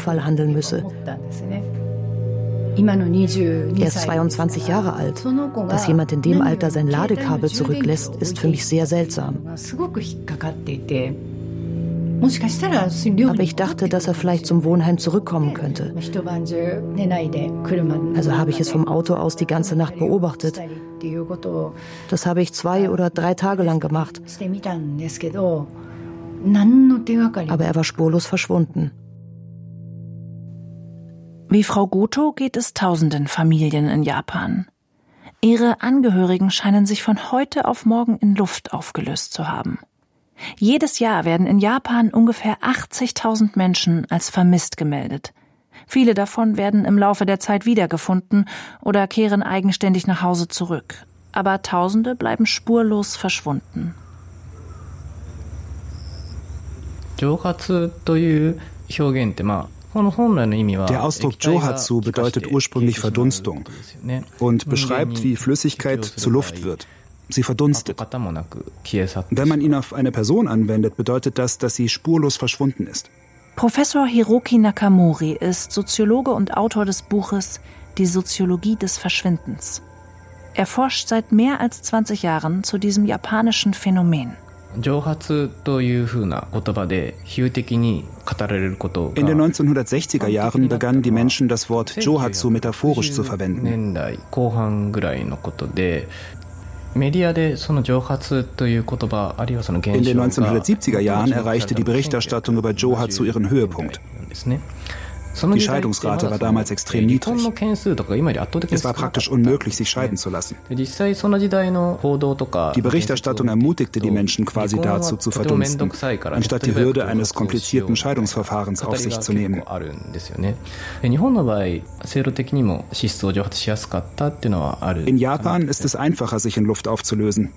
Unfall handeln müsse. Er ist 22 Jahre alt. Dass jemand in dem Alter sein Ladekabel zurücklässt, ist für mich sehr seltsam. Aber ich dachte, dass er vielleicht zum Wohnheim zurückkommen könnte. Also habe ich es vom Auto aus die ganze Nacht beobachtet. Das habe ich 2 oder 3 Tage lang gemacht. Aber er war spurlos verschwunden. Wie Frau Goto geht es tausenden Familien in Japan. Ihre Angehörigen scheinen sich von heute auf morgen in Luft aufgelöst zu haben. Jedes Jahr werden in Japan ungefähr 80.000 Menschen als vermisst gemeldet. Viele davon werden im Laufe der Zeit wiedergefunden oder kehren eigenständig nach Hause zurück. Aber Tausende bleiben spurlos verschwunden. Der Ausdruck Johatsu bedeutet ursprünglich Verdunstung und beschreibt, wie Flüssigkeit zu Luft wird. Sie verdunstet. Wenn man ihn auf eine Person anwendet, bedeutet das, dass sie spurlos verschwunden ist. Professor Hiroki Nakamori ist Soziologe und Autor des Buches Die Soziologie des Verschwindens. Er forscht seit mehr als 20 Jahren zu diesem japanischen Phänomen. In den 1960er Jahren begannen die Menschen, das Wort Johatsu metaphorisch zu verwenden. In den 1970er Jahren erreichte die Berichterstattung über Johatsu ihren Höhepunkt. Die Scheidungsrate war damals extrem niedrig. Es war praktisch unmöglich, sich scheiden zu lassen. Die Berichterstattung ermutigte die Menschen quasi dazu, zu verdunsten, anstatt die Hürde eines komplizierten Scheidungsverfahrens auf sich zu nehmen. In Japan ist es einfacher, sich in Luft aufzulösen.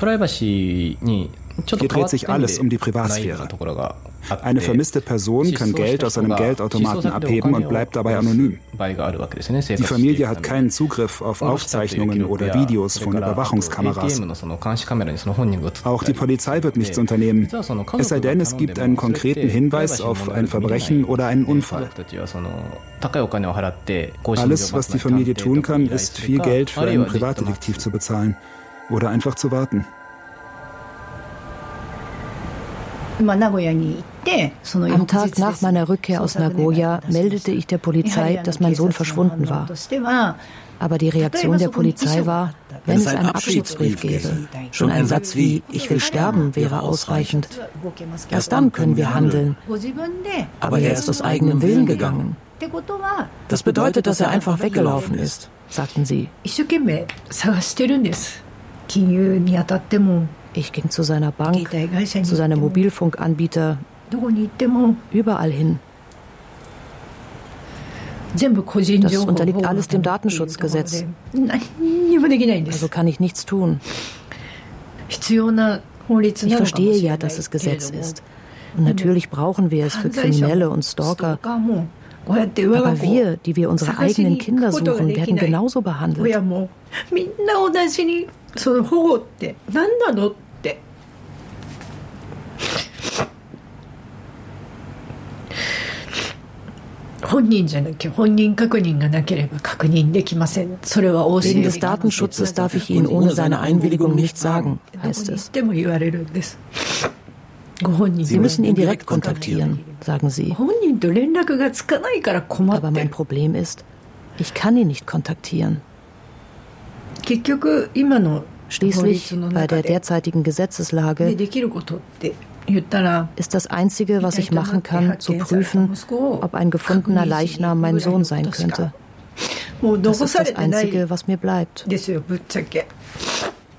Hier dreht sich alles um die Privatsphäre. Eine vermisste Person kann Geld aus einem Geldautomaten abheben und bleibt dabei anonym. Die Familie hat keinen Zugriff auf Aufzeichnungen oder Videos von Überwachungskameras. Auch die Polizei wird nichts unternehmen, es sei denn, es gibt einen konkreten Hinweis auf ein Verbrechen oder einen Unfall. Alles, was die Familie tun kann, ist viel Geld für einen Privatdetektiv zu bezahlen oder einfach zu warten. Am Tag nach meiner Rückkehr aus Nagoya meldete ich der Polizei, dass mein Sohn verschwunden war. Aber die Reaktion der Polizei war, wenn es einen Abschiedsbrief gäbe. Schon ein Satz wie »Ich will sterben« wäre ausreichend. Erst dann können wir handeln. Aber er ist aus eigenem Willen gegangen. Das bedeutet, dass er einfach weggelaufen ist, sagten sie. Ich ging zu seiner Bank, zu seinem Mobilfunkanbieter, überall hin. Das unterliegt alles dem Datenschutzgesetz. Also kann ich nichts tun. Ich verstehe ja, dass es Gesetz ist. Und natürlich brauchen wir es für Kriminelle und Stalker. Aber wir, die wir unsere eigenen Kinder suchen, werden genauso behandelt. Wegen des Datenschutzes darf ich Ihnen ohne seine Einwilligung nichts sagen, heißt es. Sie müssen ihn direkt kontaktieren, sagen sie. Aber mein Problem ist, ich kann ihn nicht kontaktieren. Schließlich, bei der derzeitigen Gesetzeslage, ist das Einzige, was ich machen kann, zu prüfen, ob ein gefundener Leichnam mein Sohn sein könnte. Das ist das Einzige, was mir bleibt.